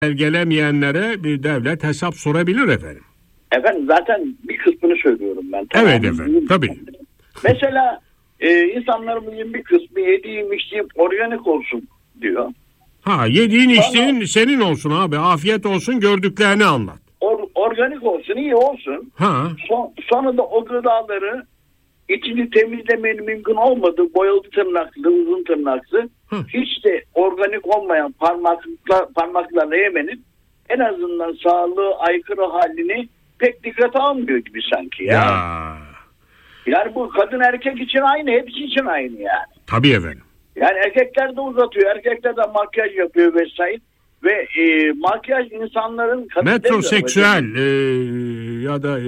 Belgelemeyenlere bir devlet hesap sorabilir efendim. Efendim zaten bir kısmını söylüyorum ben. Evet efendim, tabii. Mesela insanlarımızın bir kısmı yediğim içtiğim organik olsun diyor. Ha, yediğin içtiğin senin olsun abi, afiyet olsun, gördüklerini anlat. Organik olsun, iyi olsun. Ha. Sonra da o gıdaları içini temizlemenin mümkün olmadığı boyalı tırnaklı, uzun tırnaklı, hiç de organik olmayan parmaklarla yemenin en azından sağlığı aykırı halini pek dikkate almıyor gibi sanki ya. Yani bu kadın erkek için aynı, hepsi için aynı yani. Tabii efendim. Yani erkekler de uzatıyor, erkekler de makyaj yapıyor vesaire. Ve makyaj insanların... Metroseksüel ya da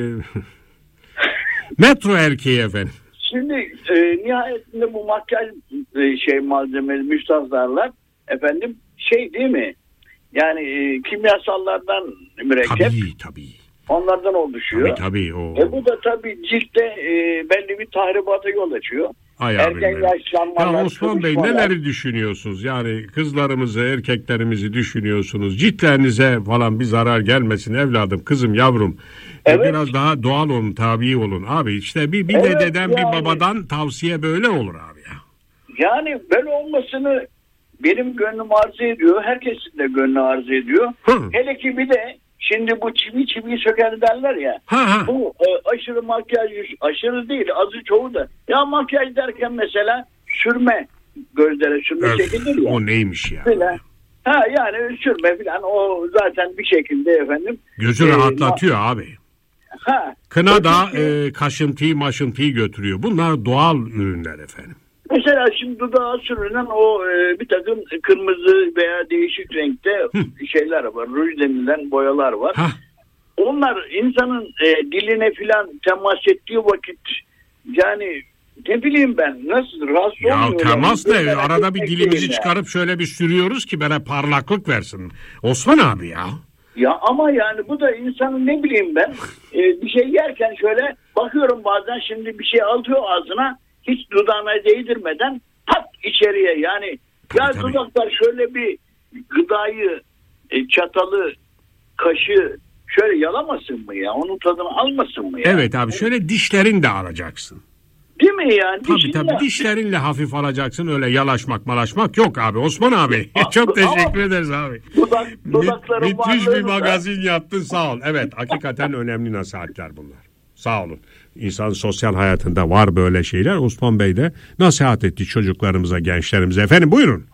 metro erkeği efendim. Şimdi nihayetinde bu makyaj malzemeli müstahzarlar efendim değil mi? Yani kimyasallardan mürekkep. Tabii. Onlardan oluşuyor. Tabii o. Bu da tabii ciltte belli bir tahribata yol açıyor. Erken yaşlanmalar. Ya Osman Bey, neleri düşünüyorsunuz? Yani kızlarımızı, erkeklerimizi düşünüyorsunuz. Ciltlerinize falan bir zarar gelmesin evladım, kızım, yavrum. Evet. Biraz daha doğal olun, tabii olun. Abi işte bir dededen, bir babadan tavsiye böyle olur abi ya. Yani böyle olmasını benim gönlüm arzu ediyor. Herkesin de gönlü arzu ediyor. Hele ki bir de şimdi bu çiviyi söker derler ya. Bu aşırı makyaj, aşırı değil, azı çoğu da. Ya makyaj derken mesela sürme, gözlere sürme çekilir ya. O neymiş ya? Yani sürme falan, o zaten bir şekilde efendim. Gözü rahatlatıyor abi. Kına da kaşıntıyı götürüyor. Bunlar doğal ürünler efendim. Mesela şimdi dudağa sürülen o bir takım kırmızı veya değişik renkte şeyler var. Ruj denilen boyalar var. Onlar insanın diline filan temas ettiği vakit, yani ne bileyim ben, nasıl rahatsız olmuyor. Ya temas ne? Arada bir dilimizi çıkarıp şöyle bir sürüyoruz ki böyle parlaklık versin. Osman abi ya. Ya ama yani bu da insanın, ne bileyim ben, bir şey yerken şöyle bakıyorum bazen, şimdi bir şey alıyor ağzına, hiç dudağına değdirmeden pat içeriye, yani tabii. Dudaklar şöyle bir gıdayı, çatalı, kaşığı şöyle yalamasın mı ya? Onun tadını almasın mı ya? Evet abi, şöyle dişlerini de alacaksın. Değil mi yani? Tabii dişlerinle hafif alacaksın, öyle yalaşmak malaşmak yok abi. Osman abi çok teşekkür ederiz abi. Müthiş bir magazin yaptın, sağ ol. Evet, hakikaten önemli nasihatler bunlar. Sağ olun. İnsan sosyal hayatında var böyle şeyler. Osman Bey de nasihat etti çocuklarımıza, gençlerimize. Efendim buyurun.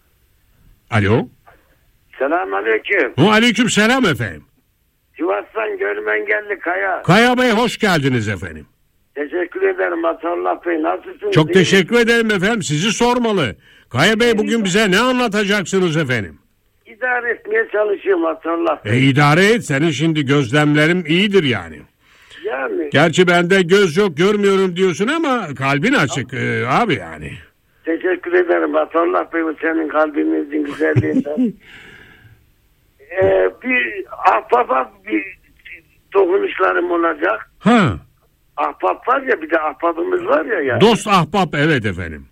Alo. Selamünaleyküm. Aleyküm selam efendim. Sivas'tan Görmen geldi Kaya. Kaya Bey, hoş geldiniz efendim. Teşekkür ederim Atullah Bey, nasılsınız? Çok teşekkür ederim efendim, sizi sormalı. Kaya Bey, bugün bize ne anlatacaksınız efendim? İdare etmeye çalışıyorum Atullah Bey. İdare et, senin şimdi gözlemlerim iyidir yani. Yani. Gerçi bende göz yok, görmüyorum diyorsun ama kalbin açık abi yani. Teşekkür ederim Atullah Bey, senin kalbinizin güzelliğinden. Bir ahbaba bir dokunuşlarım olacak. Ahbap var ya, bir de ahbabımız var ya. Yani. Dost ahbap, evet efendim.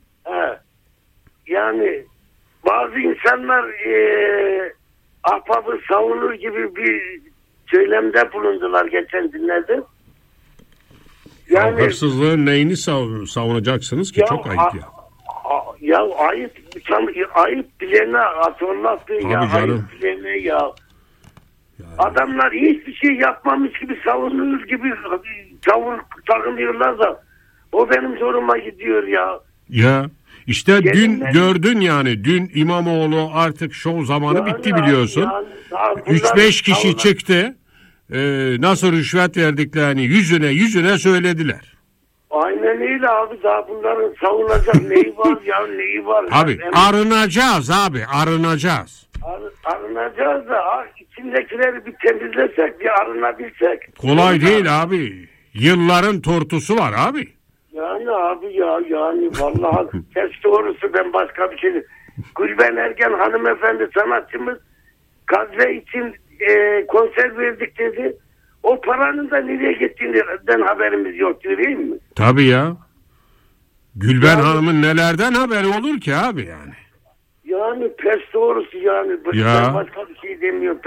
Yani bazı insanlar ahbabı savunur gibi bir söylemde bulundular geçen günlerde. Yani hırsızlığın neyini savunacaksınız ki? Çok ayıp ya. Ya ayıp bilene Atullah Bey ya, ayıp bilene ya. Adamlar hiçbir şey yapmamış gibi savunuyor gibi takılıyorlar da o benim zoruma gidiyor ya. Ya işte dün gördün yani, dün İmamoğlu artık şov zamanı bitti biliyorsun. 3-5 kişi çıktı. Nasıl rüşvet verdiklerini yüzüne söylediler. Aynen öyle abi, daha bunların savunacak neyi var ya, neyi var. Abi arınacağız abi, arınacağız. Arınacağız da içindekileri bir temizlesek, bir arınabilsek. Kolay değil abi. Yılların tortusu var abi. Yani abi ya, yani vallahi kes doğrusu, ben başka bir şey. Gülben Ergen hanımefendi sanatçımız Gazze için konser verdik dedi. O paranın da nereye gittiğinden haberimiz yok, değil mi? Tabii ya. Gülben Hanım'ın nelerden haberi olur ki abi yani? Yani pes doğrusu yani. Ya. Başka bir şey demiyorum.